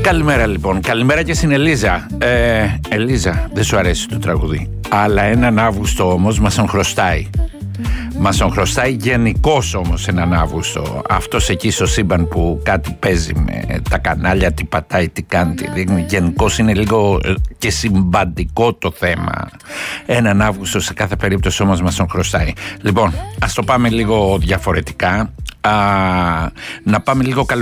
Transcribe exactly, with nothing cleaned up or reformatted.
Καλημέρα λοιπόν, καλημέρα και στην Ελίζα. ε, Ελίζα, δεν σου αρέσει το τραγούδι, αλλά έναν Αύγουστο όμως μας τον χρωστάει. Μας τον χρωστάει γενικώς όμως έναν Αύγουστο. Αυτός εκεί στο σύμπαν που κάτι παίζει με τα κανάλια, τι πατάει, τι κάνει, τι δείχνει. Γενικώς είναι λίγο και συμπαντικό το θέμα. Έναν Αύγουστο σε κάθε περίπτωση όμως μας τον χρωστάει. Λοιπόν, ας το πάμε λίγο διαφορετικά. Α, να πάμε λίγο καλό.